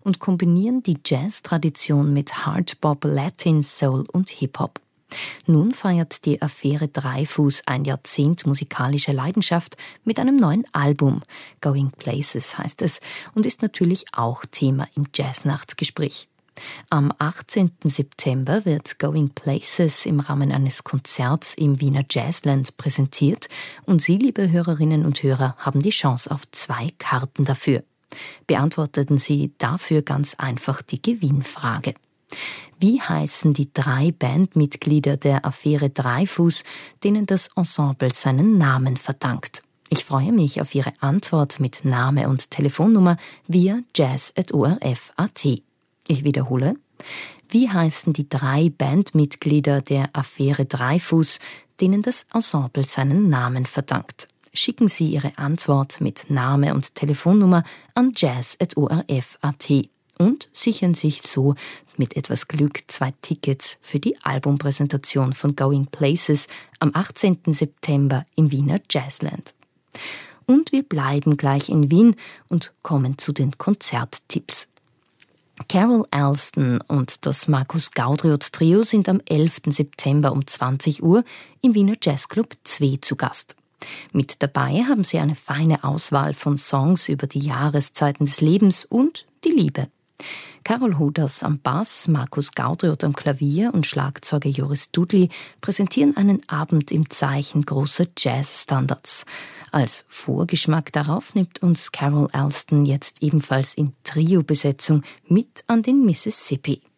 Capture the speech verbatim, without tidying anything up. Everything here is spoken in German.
und kombinieren die Jazz-Tradition mit Hardbop, Latin, Soul und Hip-Hop. Nun feiert die Affäre Dreyfus ein Jahrzehnt musikalischer Leidenschaft mit einem neuen Album. Going Places heißt es und ist natürlich auch Thema im Jazznachtsgespräch. Am achtzehnten September wird Going Places im Rahmen eines Konzerts im Wiener Jazzland präsentiert und Sie, liebe Hörerinnen und Hörer, haben die Chance auf zwei Karten dafür. Beantworteten Sie dafür ganz einfach die Gewinnfrage. Wie heißen die drei Bandmitglieder der Affäre Dreyfus, denen das Ensemble seinen Namen verdankt? Ich freue mich auf Ihre Antwort mit Name und Telefonnummer via jazz at o r f punkt a t. Ich wiederhole. Wie heißen die drei Bandmitglieder der Affäre Dreyfus, denen das Ensemble seinen Namen verdankt? Schicken Sie Ihre Antwort mit Name und Telefonnummer an jazz at o r f punkt a t und sichern sich so mit etwas Glück zwei Tickets für die Albumpräsentation von Going Places am achtzehnten September im Wiener Jazzland. Und wir bleiben gleich in Wien und kommen zu den Konzerttipps. Carol Alston und das Markus Gaudriot Trio sind am elften September um zwanzig Uhr im Wiener Jazzclub zwei zu Gast. Mit dabei haben sie eine feine Auswahl von Songs über die Jahreszeiten des Lebens und die Liebe. Carol Huders am Bass, Markus Gaudriot am Klavier und Schlagzeuger Joris Dudley präsentieren einen Abend im Zeichen großer Jazzstandards. Als Vorgeschmack darauf nimmt uns Carol Alston jetzt ebenfalls in Trio-Besetzung mit an den Mississippi.